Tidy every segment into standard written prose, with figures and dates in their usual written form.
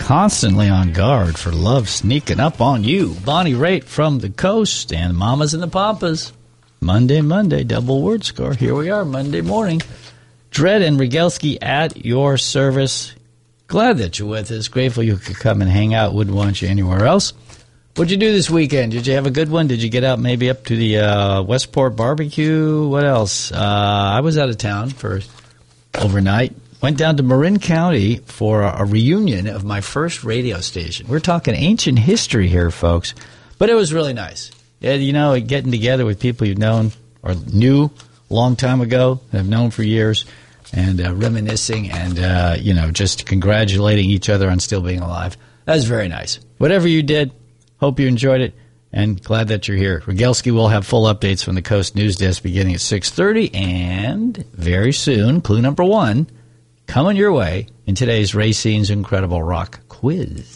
constantly on guard for love sneaking up on you. Bonnie Raitt from the coast and Mamas and the Papas. Monday, double word score. Here we are, Monday morning. Dredd and Rogalski at your service. Glad that you're with us. Grateful you could come and hang out. Wouldn't want you anywhere else. What'd you do this weekend? Did you have a good one? Did you get out maybe up to the Westport barbecue? What else? I was out of town for overnight. Went down to Marin County for a reunion of my first radio station. We're talking ancient history here, folks. But it was really nice. You know, getting together with people you've known or knew a long time ago, have known for years, and reminiscing and, just congratulating each other on still being alive. That was very nice. Whatever you did, hope you enjoyed it, and glad that you're here. Rogalski will have full updates from the Coast News Desk beginning at 6:30, and very soon, clue number 1, coming your way in today's Racine's Incredible Rock Quiz.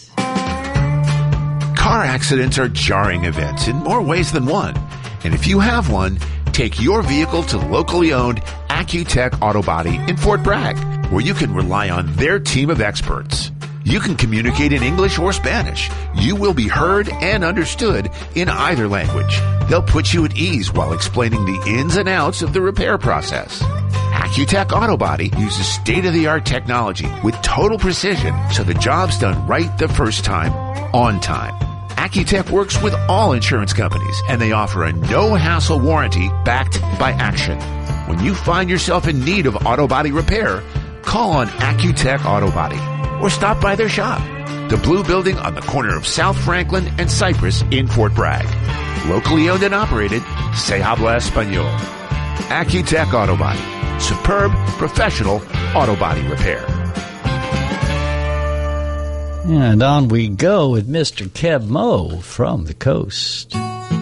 Car accidents are jarring events in more ways than one. And if you have one, take your vehicle to locally owned Accutech Auto Body in Fort Bragg, where you can rely on their team of experts. You can communicate in English or Spanish. You will be heard and understood in either language. They'll put you at ease while explaining the ins and outs of the repair process. Accutech Auto Body uses state-of-the-art technology with total precision, so the job's done right the first time, on time. Accutech works with all insurance companies, and they offer a no-hassle warranty backed by action. When you find yourself in need of auto body repair, call on Accutech Auto Body or stop by their shop, the Blue Building on the corner of South Franklin and Cypress in Fort Bragg. Locally owned and operated, se habla español. Accutech Auto Body. Superb, professional auto body repair. And on we go with Mr. Kev Moe from the coast.